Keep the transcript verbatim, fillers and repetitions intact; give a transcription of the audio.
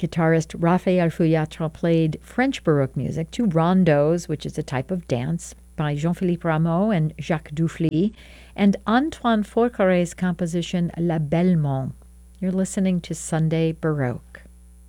Guitarist Raphael Fouillatre played French Baroque music to rondos, which is a type of dance, by Jean-Philippe Rameau and Jacques Dufly, and Antoine Forqueret's composition La Bellemont. You're listening to Sunday Baroque.